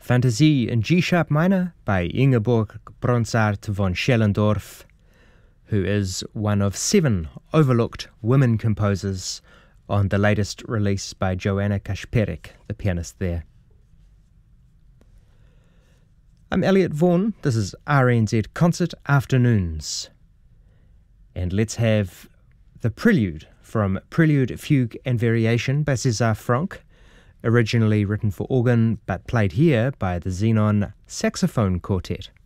Fantasie in G-sharp minor by Ingeborg Bronsart von Schellendorf, who is one of 7 overlooked women composers on the latest release by Joanna Kaczperek, the pianist there. I'm Elliot Vaughan. This is RNZ Concert Afternoons. And let's have the Prelude from Prelude, Fugue and Variation by César Franck, originally written for organ but played here by the Xenon Saxophone Quartet.